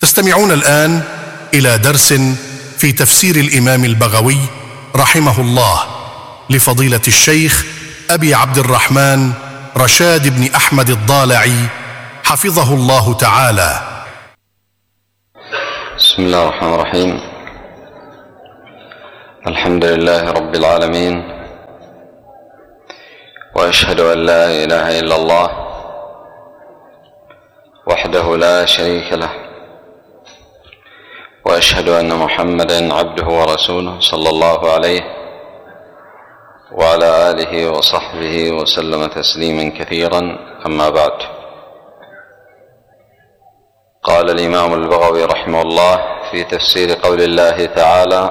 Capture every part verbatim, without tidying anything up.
تستمعون الآن إلى درس في تفسير الإمام البغوي رحمه الله لفضيلة الشيخ أبي عبد الرحمن رشاد بن أحمد الضالعي حفظه الله تعالى. بسم الله الرحمن الرحيم. الحمد لله رب العالمين، وأشهد أن لا إله إلا الله وحده لا شريك له، وأشهد أن محمدًا عبده ورسوله صلى الله عليه وعلى آله وصحبه وسلم تسليمًا كثيرًا. أما بعد، قال الإمام البغوي رحمه الله في تفسير قول الله تعالى: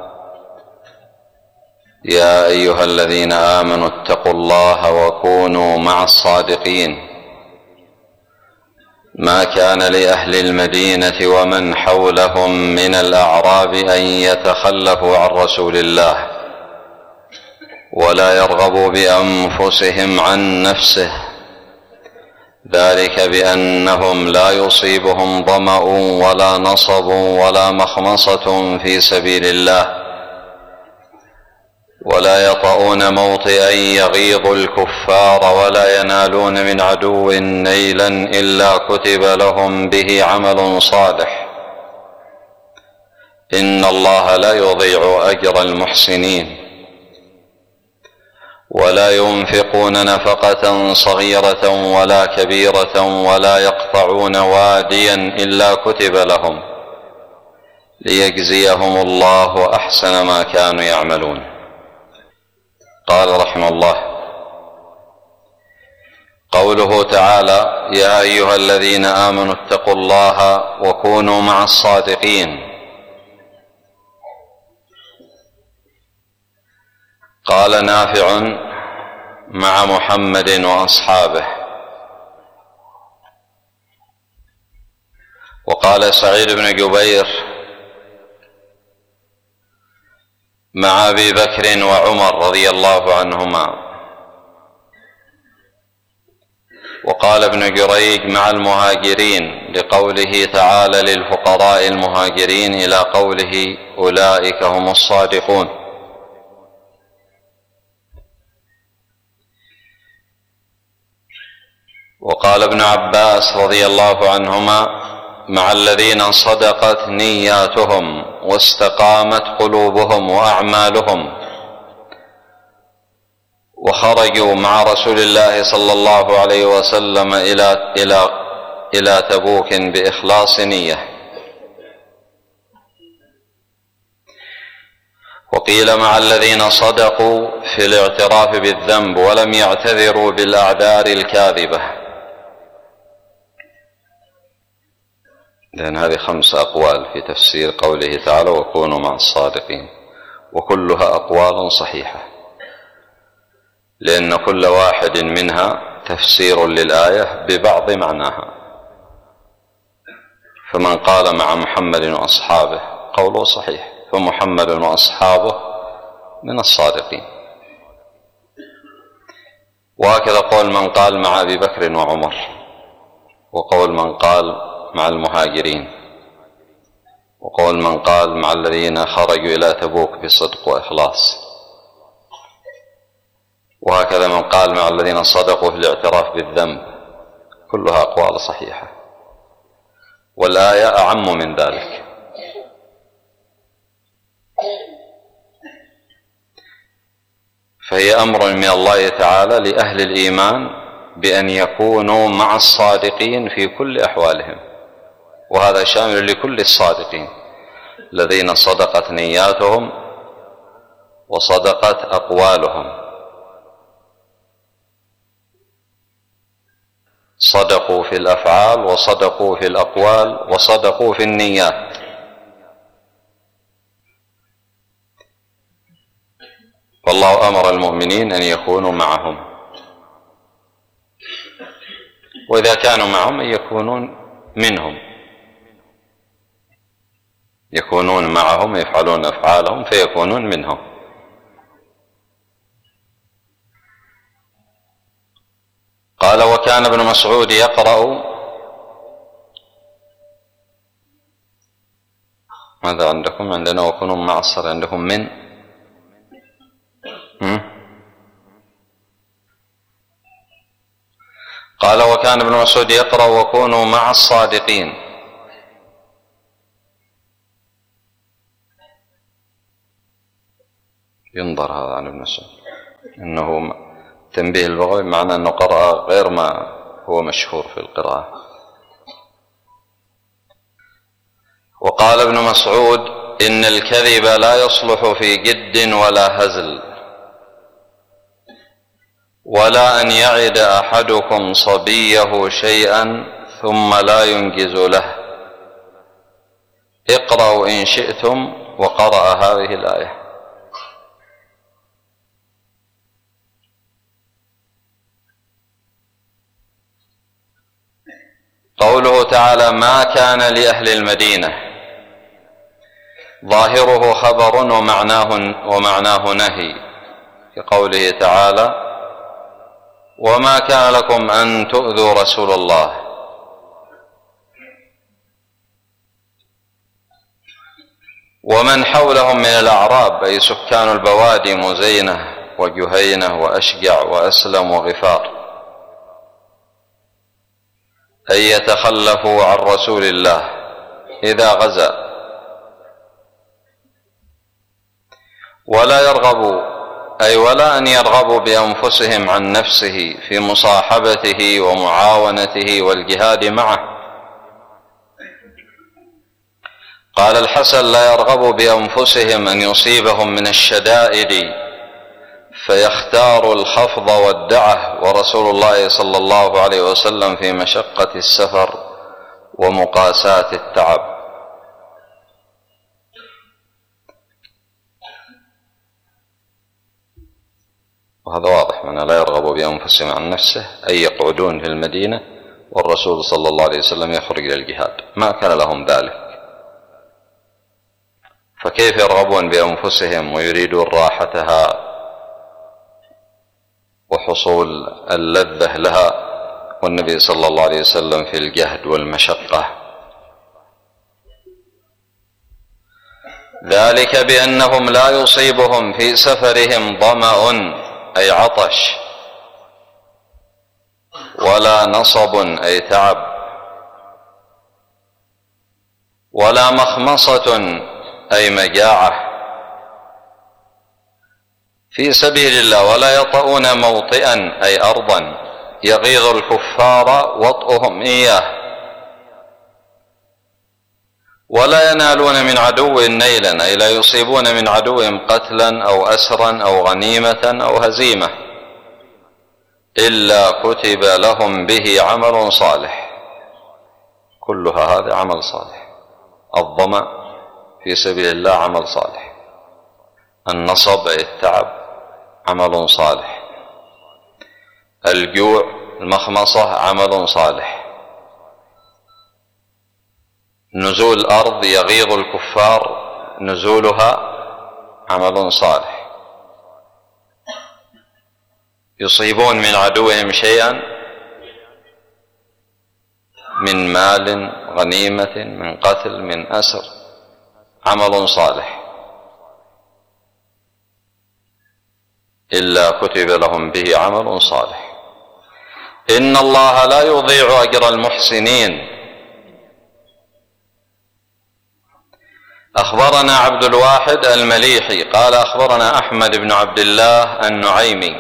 يا أيها الذين آمنوا اتقوا الله وكونوا مع الصادقين. ما كان لأهل المدينة ومن حولهم من الأعراب أن يتخلفوا عن رسول الله ولا يرغبوا بأنفسهم عن نفسه، ذلك بأنهم لا يصيبهم ظمأ ولا نصب ولا مخمصة في سبيل الله، ولا يطؤون موطئا يغيظ الكفار ولا ينالون من عدو نيلا إلا كتب لهم به عمل صالح، إن الله لا يضيع أجر المحسنين. ولا ينفقون نفقة صغيرة ولا كبيرة ولا يقطعون واديا إلا كتب لهم ليجزيهم الله أحسن ما كانوا يعملون. قال رحمه الله: قوله تعالى: يا أيها الذين آمنوا اتقوا الله وكونوا مع الصادقين. قال نافع: مع محمد وأصحابه. وقال سعيد بن جبير: مع أبي بكر وعمر رضي الله عنهما. وقال ابن جريج: مع المهاجرين، لقوله تعالى للفقراء المهاجرين إلى قوله: أولئك هم الصادقون. وقال ابن عباس رضي الله عنهما: مع الذين صدقت نياتهم واستقامت قلوبهم وأعمالهم وخرجوا مع رسول الله صلى الله عليه وسلم إلى إلى إلى تبوك بإخلاص نية. وقيل: مع الذين صدقوا في الاعتراف بالذنب ولم يعتذروا بالأعذار الكاذبة. لأن هذه خمس أقوال في تفسير قوله تعالى: وكونوا مع الصادقين، وكلها أقوال صحيحة، لأن كل واحد منها تفسير للآية ببعض معناها. فمن قال مع محمد وأصحابه قوله صحيح، فمحمد وأصحابه من الصادقين. وهكذا قول من قال مع أبي بكر وعمر، وقول من قال مع المهاجرين، وقول من قال مع الذين خرجوا إلى تبوك بصدق وإخلاص، وهكذا من قال مع الذين صدقوا في الاعتراف بالذنب. كلها أقوال صحيحة، والآية أعم من ذلك. فهي أمر من الله تعالى لأهل الإيمان بأن يكونوا مع الصادقين في كل أحوالهم، وهذا شامل لكل الصادقين الذين صدقت نياتهم وصدقت أقوالهم. صدقوا في الأفعال وصدقوا في الأقوال وصدقوا في النيات. والله أمر المؤمنين أن يكونوا معهم، وإذا كانوا معهم أن يكونون منهم، يكونون معهم يفعلون أفعالهم فيكونون منهم. قال: وكان ابن مسعود يقرأ ماذا عندكم؟ عندنا وكونوا مع الصالحين، عندكم من هم؟ قال وكان ابن مسعود يقرأ وكونوا مع الصادقين. ينظر هذا عن ابن مسعود انه تنبيه البغوي معنى انه قرأ غير ما هو مشهور في القراءة. وقال ابن مسعود إن الكذب لا يصلح في جد ولا هزل، ولا أن يعد أحدكم صبيه شيئا ثم لا ينجز له. اقرأوا إن شئتم. وقرأ هذه الآية. قوله تعالى ما كان لأهل المدينة، ظاهره خبر ومعناه, ومعناه نهي، في قوله تعالى وما كان لكم أن تؤذوا رسول الله. ومن حولهم من الأعراب أي سكان البوادي مزينة وجهينة وأشجع وأسلم وغفار أن يتخلفوا عن رسول الله إذا غزا، ولا يرغبوا أي ولا أن يرغبوا بأنفسهم عن نفسه في مصاحبته ومعاونته والجهاد معه. قال الحسن لا يرغبوا بأنفسهم أن يصيبهم من الشدائد فيختاروا الخفض والدعة، ورسول الله صلى الله عليه وسلم في مشقة السفر ومقاساة التعب. وهذا واضح من لا يرغبوا بأنفسهم عن نفسه أي يقعدون في المدينة والرسول صلى الله عليه وسلم يخرج إلى الجهاد، ما كان لهم ذلك، فكيف يرغبون بأنفسهم ويريدون راحتها وحصول اللذة لها والنبي صلى الله عليه وسلم في الجهد والمشقة؟ ذلك بأنهم لا يصيبهم في سفرهم ظمأ أي عطش، ولا نصب أي تعب، ولا مخمصة أي مجاعة في سبيل الله، ولا يطؤون موطئا أي أرضا يغيظ الكفار وطئهم إياه، ولا ينالون من عدو نيلا أي لا يصيبون من عدوهم قتلا أو أسرا أو غنيمة أو هزيمة إلا كتب لهم به عمل صالح. كلها هذا عمل صالح. الظمأ في سبيل الله عمل صالح، النصب أي التعب عمل صالح، الجوع المخمصة عمل صالح، نزول الأرض يغيظ الكفار نزولها عمل صالح، يصيبون من عدوهم شيئا من مال غنيمة من قتل من أسر عمل صالح، إلا كتب لهم به عمل صالح. إن الله لا يضيع أجر المحسنين. أخبرنا عبد الواحد المليحي قال أخبرنا أحمد بن عبد الله النعيمي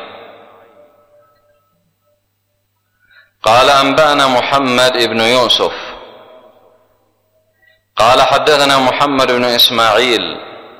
قال أنبأنا محمد بن يوسف قال حدثنا محمد بن إسماعيل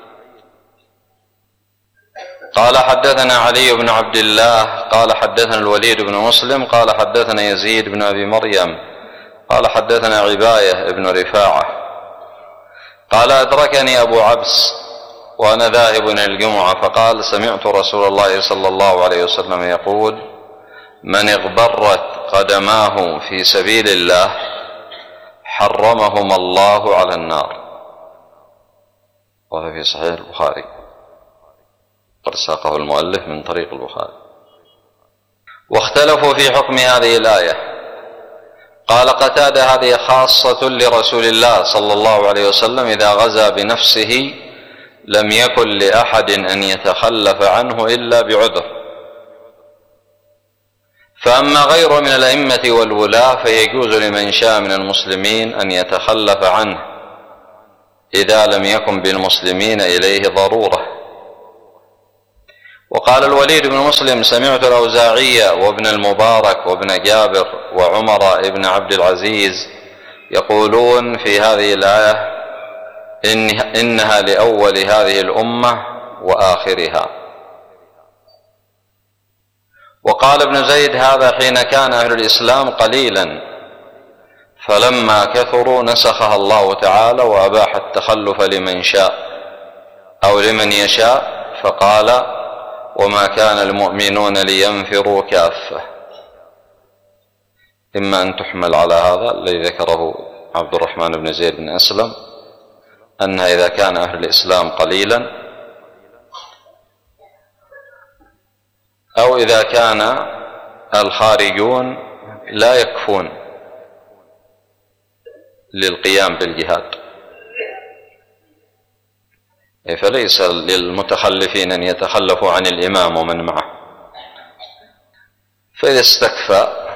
قال حدثنا علي بن عبد الله قال حدثنا الوليد بن مسلم قال حدثنا يزيد بن أبي مريم قال حدثنا عباية بن رفاعة قال أدركني أبو عبس وأنا ذاهب إلى الجمعة فقال سمعت رسول الله صلى الله عليه وسلم يقول من اغبرت قدماه في سبيل الله حرمهما الله على النار. وهذا في صحيح البخاري قد ساقه المؤلف من طريق البخاري. واختلفوا في حكم هذه الآية قال قتادة: هذه خاصة لرسول الله صلى الله عليه وسلم، إذا غزا بنفسه لم يكن لأحد أن يتخلف عنه إلا بعذر، فأما غيره من الأئمة والولاة فيجوز لمن شاء من المسلمين أن يتخلف عنه إذا لم يكن بالمسلمين إليه ضرورة. وقال الوليد بن مسلم: سمعت الأوزاعي وابن المبارك وابن جابر وعمر بن عبد العزيز يقولون في هذه الآية إنها لأول هذه الأمة وآخرها. وقال ابن زيد: هذا حين كان أهل الإسلام قليلا، فلما كثروا نسخها الله تعالى وأباح التخلف لمن شاء أو لمن يشاء، فقال: وما كان المؤمنون لينفروا كافة. إما أن تحمل على هذا الذي ذكره عبد الرحمن بن زيد بن أسلم، أن إذا كان أهل الإسلام قليلا، أو إذا كان الخارجون لا يكفون للقيام بالجهاد، فليس للمتخلفين أن يتخلفوا عن الإمام ومن معه. فإذا استكفى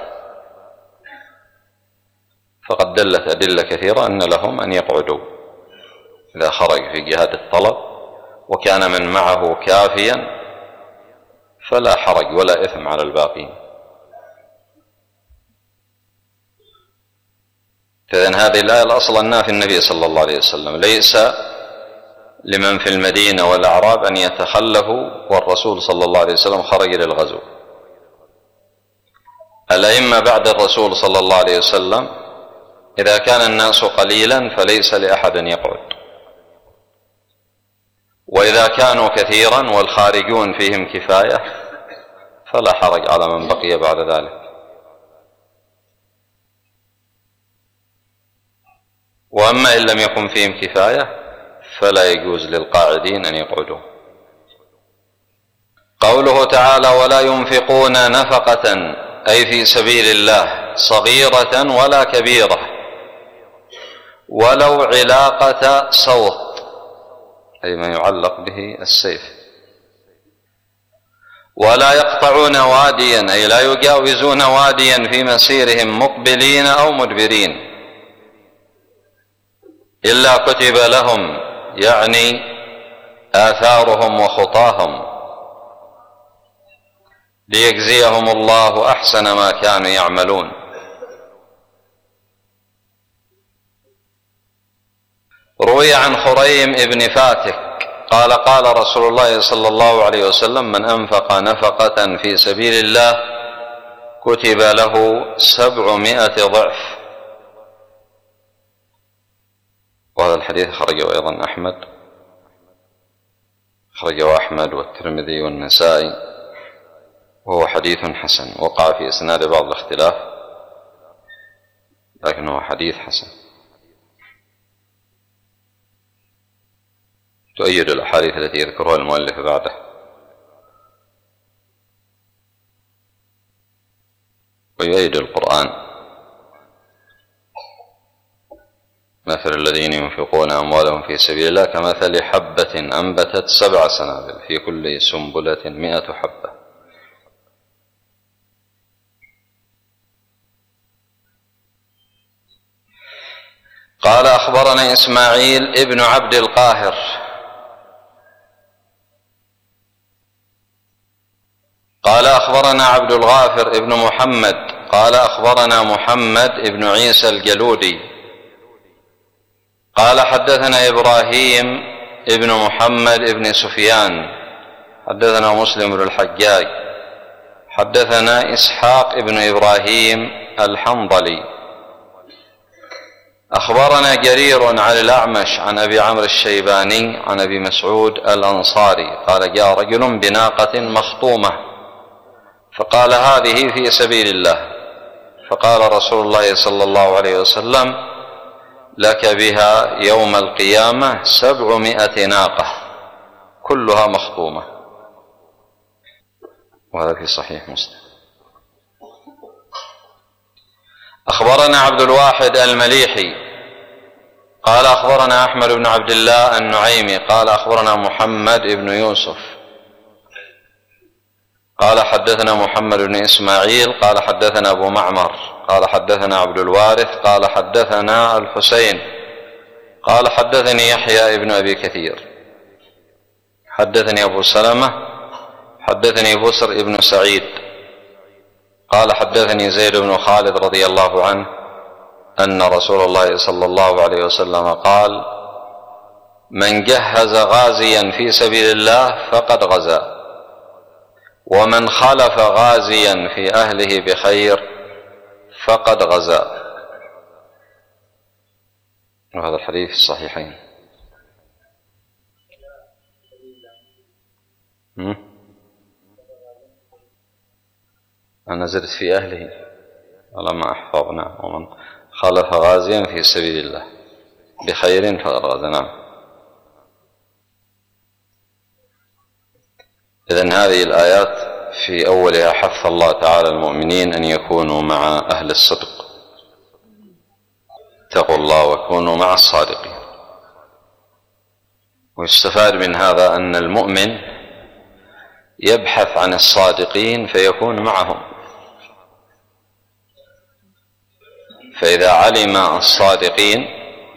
فقد دلت أدلة كثيرة أن لهم أن يقعدوا إذا خرج في جهاد الطلب وكان من معه كافيا، فلا حرج ولا إثم على الباقين. فإذن هذه الآية الأصل أنها في النبي صلى الله عليه وسلم، ليس لمن في المدينة والأعراب أن يتخلفوا والرسول صلى الله عليه وسلم خرج للغزو. الأئمة بعد الرسول صلى الله عليه وسلم إذا كان الناس قليلا فليس لأحد أن يقعد، وإذا كانوا كثيرا والخارجون فيهم كفاية فلا حرج على من بقي بعد ذلك. وأما إن لم يكن فيهم كفاية فلا يجوز للقاعدين أن يقعدوا. قوله تعالى: ولا ينفقون نفقة أي في سبيل الله صغيرة ولا كبيرة ولو علاقة صوت، أي ما يعلق به السيف. ولا يقطعون واديا أي لا يجاوزون واديا في مسيرهم مقبلين أو مدبرين إلا كتب لهم، يعني آثارهم وخطاهم، ليجزيهم الله أحسن ما كانوا يعملون. روي عن خريم ابن فاتك قال: قال رسول الله صلى الله عليه وسلم: من أنفق نفقة في سبيل الله كتب له سبعمائة ضعف. وهذا الحديث خرجه أيضا أحمد، خرجه أحمد والترمذي والنسائي، وهو حديث حسن. وقع في إسناد بعض الاختلاف لكنه حديث حسن. تؤيد الأحاديث التي يذكرها المؤلف بعده. ويؤيد القرآن: مثل الذين ينفقون أموالهم في سبيل الله كمثل حبة أنبتت سبع سنابل في كل سنبلة مئة حبة. قال: أخبرنا إسماعيل ابن عبد القاهر قال: أخبرنا عبد الغافر ابن محمد قال: أخبرنا محمد ابن عيسى الجلودي قال: حدثنا إبراهيم ابن محمد ابن سفيان حدثنا مسلم بن الحجاج حدثنا إسحاق ابن إبراهيم الحنظلي أخبرنا جرير عن الأعمش عن أبي عمرو الشيباني عن أبي مسعود الأنصاري قال: جاء رجل بناقة مخطومة فقال: هذه في سبيل الله. فقال رسول الله صلى الله عليه وسلم: لك بها يوم القيامة سبعمائة ناقة كلها مخطومة. وهذا في صحيح مسلم. أخبرنا عبد الواحد المليحي قال أخبرنا أحمد بن عبد الله النعيمي قال أخبرنا محمد بن يوسف قال حدثنا محمد بن إسماعيل قال حدثنا أبو معمر قال حدثنا عبد الوارث قال حدثنا الحسين قال حدثني يحيى بن أبي كثير حدثني أبو سلمة حدثني بسر بن سعيد قال حدثني زيد بن خالد رضي الله عنه أن رسول الله صلى الله عليه وسلم قال: من جهز غازيا في سبيل الله فقد غزا، ومن خلف غازيا في أهله بخير فقد غزا. وهذا الحديث الصحيحين. أنا زدت في أهله على ما أحفظنا، ومن خلف غازيا في سبيل الله بخير فقد غزا. نعم. إذن هذه الآيات في أولها حث الله تعالى المؤمنين أن يكونوا مع أهل الصدق، اتقوا الله وكونوا مع الصادقين. ويستفاد من هذا أن المؤمن يبحث عن الصادقين فيكون معهم، فإذا علم الصادقين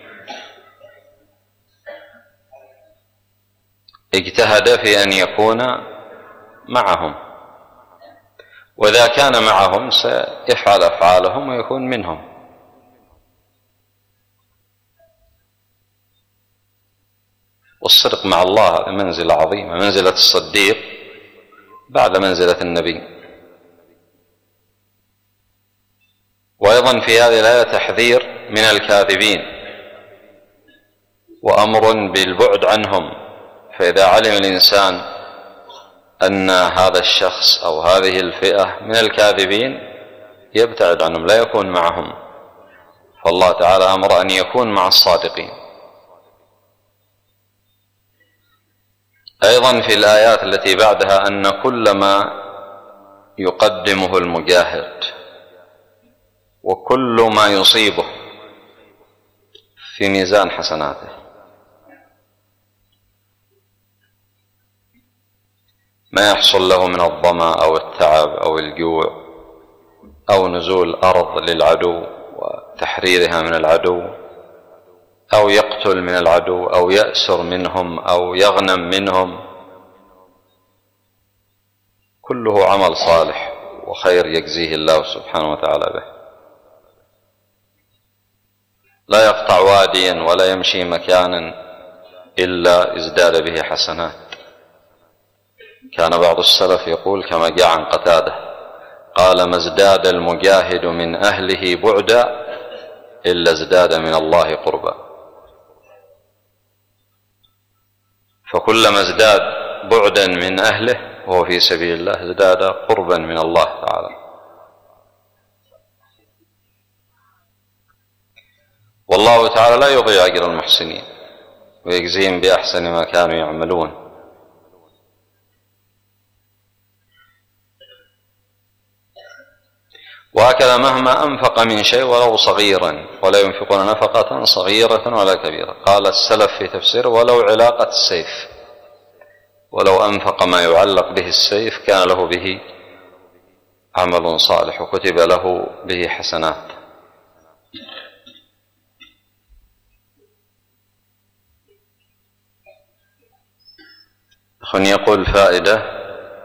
اجتهد في أن يكون معهم، وإذا كان معهم سيفعل أفعالهم ويكون منهم. والصدق مع الله هذه منزلة عظيمة، منزلة الصديق بعد منزلة النبي. وأيضا في هذه الآية تحذير من الكاذبين وأمر بالبعد عنهم، فإذا علم الإنسان أن هذا الشخص أو هذه الفئة من الكاذبين يبتعد عنهم، لا يكون معهم. فالله تعالى أمر أن يكون مع الصادقين. أيضا في الآيات التي بعدها أن كل ما يقدمه المجاهد وكل ما يصيبه في ميزان حسناته، ما يحصل له من الظمأ أو التعب أو الجوع أو نزول أرض للعدو وتحريرها من العدو، أو يقتل من العدو أو يأسر منهم أو يغنم منهم، كله عمل صالح وخير يجزيه الله سبحانه وتعالى به. لا يقطع واديا ولا يمشي مكانا إلا ازداد به حسنات. كان بعض السلف يقول كما جاء عن قتادة قال: ما ازداد المجاهد من أهله بعدا إلا ازداد من الله قربا. فكلما ازداد بعدا من أهله وهو في سبيل الله ازداد قربا من الله تعالى. والله تعالى لا يضيع أجر المحسنين ويجزيهم بأحسن ما كانوا يعملون. وهكذا مهما أنفق من شيء ولو صغيرا ولا ينفقون نفقة صغيرة ولا كبيرة. قال السلف في تفسير: ولو علاقة السيف، ولو أنفق ما يعلق به السيف كان له به عمل صالح وكتب له به حسنات. أخ يقول فائدة: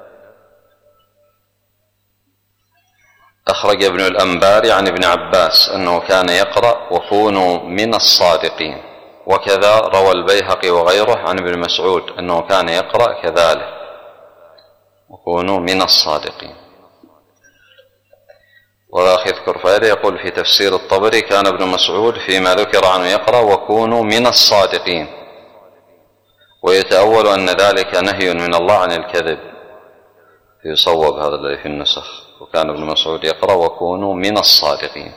أخرج ابن الأنباري عن ابن عباس أنه كان يقرأ: وكونوا من الصادقين. وكذا روى البيهقي وغيره عن ابن مسعود أنه كان يقرأ كذلك: وكونوا من الصادقين. والأخ يذكر فائدة يقول في تفسير الطبري: كان ابن مسعود فيما ذكر عنه يقرأ: وكونوا من الصادقين، ويتأول أن ذلك نهي من الله عن الكذب، يصوب هذا الذي في النسخ. وكان ابن مسعود يقرأ: وكونوا من الصادقين.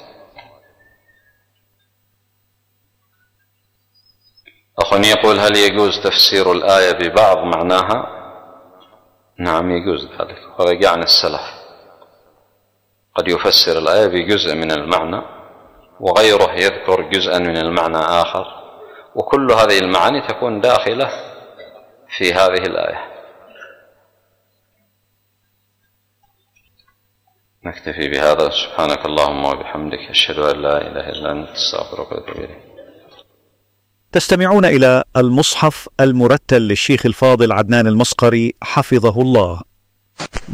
أخ يقول: هل يجوز تفسير الآية ببعض معناها؟ نعم يجوز ذلك، وهذا عن السلف. قد يفسر الآية بجزء من المعنى وغيره يذكر جزءا من المعنى آخر، وكل هذه المعاني تكون داخلة في هذه الآية. نكتفي بهذا. سبحانك اللهم وبحمدك، أشهد أن لا إله إلا أنت، أستغفرك وأتوب إليك. تستمعون إلى المصحف المرتل للشيخ الفاضل عدنان المصقري حفظه الله.